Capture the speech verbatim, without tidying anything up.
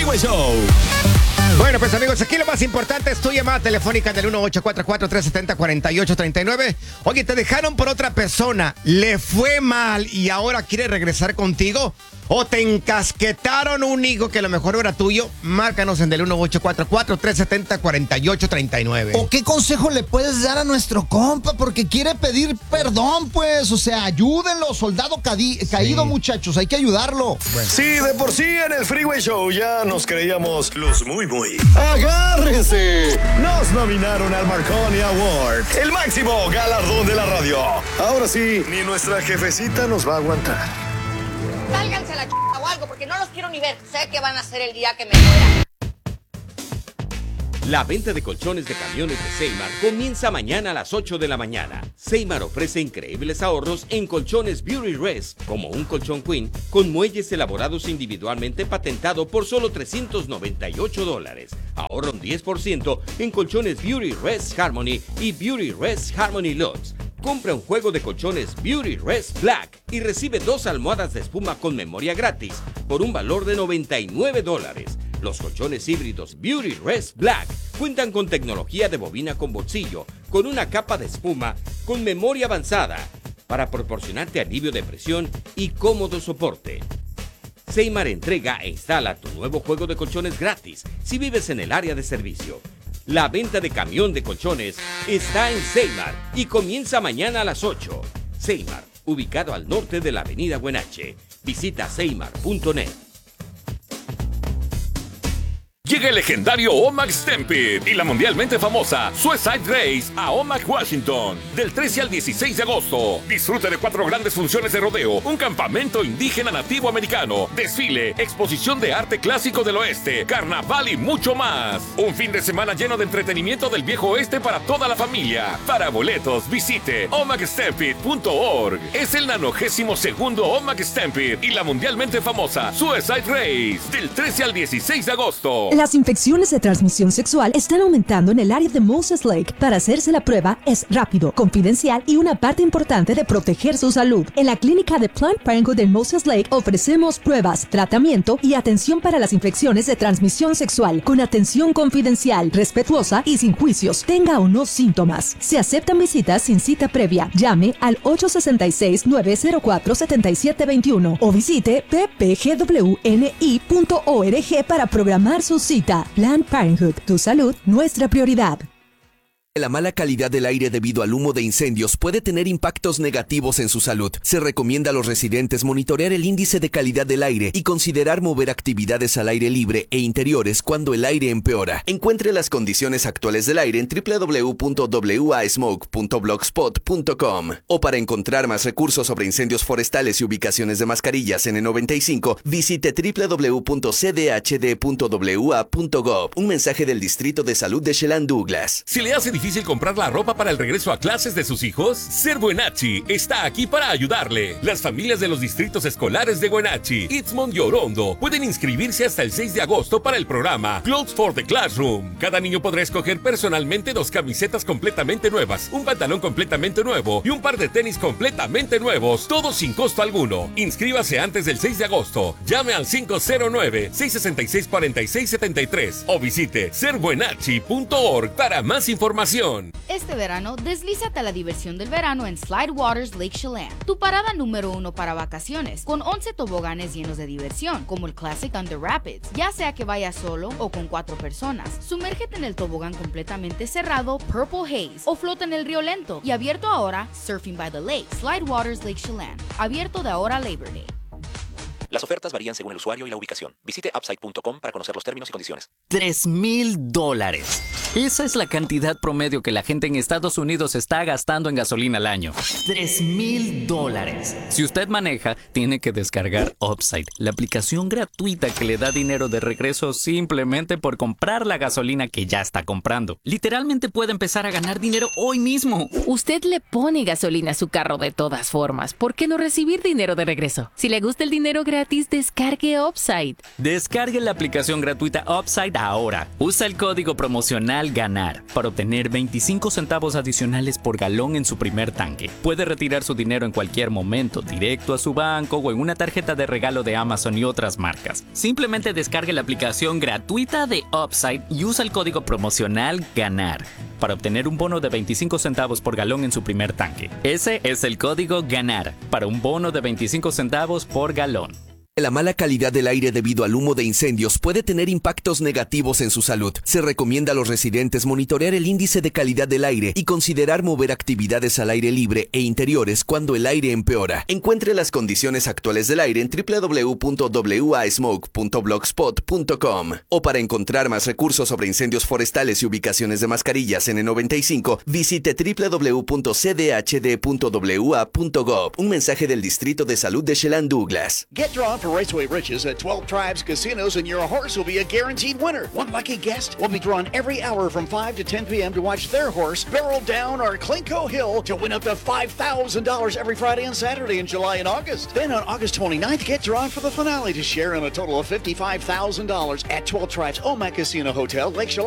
Freeway Show. Bueno, pues amigos, aquí lo más importante es tu llamada telefónica del uno ocho cuatro cuatro, tres siete cero, cuatro ocho tres nueve. Oye, te dejaron por otra persona, le fue mal y ahora quiere regresar contigo. O te encasquetaron un hijo que a lo mejor era tuyo. Márcanos en el uno ocho cuatro cuatro, tres siete cero, cuatro ocho tres nueve. ¿O qué consejo le puedes dar a nuestro compa? Porque quiere pedir perdón, pues. O sea, ayúdenlo, soldado cadi- caído, sí. Muchachos, hay que ayudarlo. Bueno. Sí, de por sí en el Freeway Show ya nos creíamos los muy muy. ¡Agárrense! Nos nominaron al Marconi Award, el máximo galardón de la radio. Ahora sí, ni nuestra jefecita nos va a aguantar. Sálganse a la ch*** o algo, porque no los quiero ni ver. Sé que van a ser el día que me muera. La venta de colchones de camiones de Seymar comienza mañana a las ocho de la mañana. Seymar ofrece increíbles ahorros en colchones Beauty Rest, como un colchón Queen con muelles elaborados individualmente patentado por solo trescientos noventa y ocho dólares. Ahorra un diez por ciento en colchones Beauty Rest Harmony y Beauty Rest Harmony Lux. Compra un juego de colchones Beauty Rest Black y recibe dos almohadas de espuma con memoria gratis por un valor de noventa y nueve dólares. Los colchones híbridos Beauty Rest Black cuentan con tecnología de bobina con bolsillo, con una capa de espuma, con memoria avanzada, para proporcionarte alivio de presión y cómodo soporte. Seymar entrega e instala tu nuevo juego de colchones gratis si vives en el área de servicio. La venta de camión de colchones está en Seymar y comienza mañana a las ocho. Seymar, ubicado al norte de la avenida Huenache. Visita seymar punto net. Llega el legendario Omax Stampede y la mundialmente famosa Suicide Race a Omax, Washington, del trece al dieciséis de agosto. Disfrute de cuatro grandes funciones de rodeo, un campamento indígena nativo americano, desfile, exposición de arte clásico del oeste, carnaval y mucho más. Un fin de semana lleno de entretenimiento del viejo oeste para toda la familia. Para boletos, visite omax stampede punto org. Es el nanogésimo segundo Omax Stampede y la mundialmente famosa Suicide Race, del trece al dieciséis de agosto. Las infecciones de transmisión sexual están aumentando en el área de Moses Lake. Para hacerse la prueba es rápido, confidencial y una parte importante de proteger su salud. En la clínica de Planned Parenthood en Moses Lake ofrecemos pruebas, tratamiento y atención para las infecciones de transmisión sexual con atención confidencial, respetuosa y sin juicios, tenga o no síntomas. Se aceptan visitas sin cita previa. Llame al ocho seis seis, nueve cero cuatro, siete siete dos uno o visite p p g w n i punto org para programar su cita. Planned Parenthood, tu salud, nuestra prioridad. La mala calidad del aire debido al humo de incendios puede tener impactos negativos en su salud. Se recomienda a los residentes monitorear el índice de calidad del aire y considerar mover actividades al aire libre e interiores cuando el aire empeora. Encuentre las condiciones actuales del aire en w w w punto w a smoke punto blogspot punto com. O para encontrar más recursos sobre incendios forestales y ubicaciones de mascarillas en N noventa y cinco, visite w w w punto c d h d punto w a punto gov. Un mensaje del Distrito de Salud de Chelan Douglas. Si le hace difícil comprar la ropa para el regreso a clases de sus hijos, Ser Buenachi está aquí para ayudarle. Las familias de los distritos escolares de Buenachi, Itzmond y Orondo pueden inscribirse hasta el seis de agosto para el programa Clothes for the Classroom. Cada niño podrá escoger personalmente dos camisetas completamente nuevas, un pantalón completamente nuevo y un par de tenis completamente nuevos, todos sin costo alguno. Inscríbase antes del seis de agosto. Llame al cinco cero nueve, seis seis seis, cuatro seis siete tres o visite ser buenachi punto org para más información. Este verano, deslízate a la diversión del verano en Slide Waters Lake Chelan, tu parada número uno para vacaciones, con once toboganes llenos de diversión, como el Classic Under Rapids, ya sea que vayas solo o con cuatro personas. Sumérgete en el tobogán completamente cerrado Purple Haze o flota en el río lento y abierto ahora Surfing by the Lake, Slide Waters Lake Chelan, abierto de ahora a Labor Day. Las ofertas varían según el usuario y la ubicación. Visite upside punto com para conocer los términos y condiciones. Tres mil dólares. Esa es la cantidad promedio que la gente en Estados Unidos está gastando en gasolina al año. Tres mil dólares. Si usted maneja, tiene que descargar Upside, la aplicación gratuita que le da dinero de regreso simplemente por comprar la gasolina que ya está comprando. Literalmente puede empezar a ganar dinero hoy mismo. Usted le pone gasolina a su carro de todas formas. ¿Por qué no recibir dinero de regreso? Si le gusta el dinero gratis, gratis, descargue Upside. Descargue la aplicación gratuita Upside ahora. Usa el código promocional GANAR para obtener veinticinco centavos adicionales por galón en su primer tanque. Puede retirar su dinero en cualquier momento, directo a su banco o en una tarjeta de regalo de Amazon y otras marcas. Simplemente descargue la aplicación gratuita de Upside y usa el código promocional GANAR para obtener un bono de veinticinco centavos por galón en su primer tanque. Ese es el código GANAR para un bono de veinticinco centavos por galón. La mala calidad del aire debido al humo de incendios puede tener impactos negativos en su salud. Se recomienda a los residentes monitorear el índice de calidad del aire y considerar mover actividades al aire libre e interiores cuando el aire empeora. Encuentre las condiciones actuales del aire en doble u doble u doble u punto w a smoke punto blogspot punto com. O para encontrar más recursos sobre incendios forestales y ubicaciones de mascarillas N noventa y cinco, visite doble u doble u doble u punto c d h d punto w a punto gov. Un mensaje del Distrito de Salud de Chelan Douglas. Get drawn for Raceway Riches at twelve Tribes Casinos and your horse will be a guaranteed winner. One lucky guest will be drawn every hour from five to ten p.m. to watch their horse barrel down our Clinco Hill to win up to five thousand dollars every Friday and Saturday in July and August. Then on August twenty-ninth, get drawn for the finale to share in a total of fifty-five thousand dollars at twelve Tribes Omac Casino Hotel, Lake Chelan.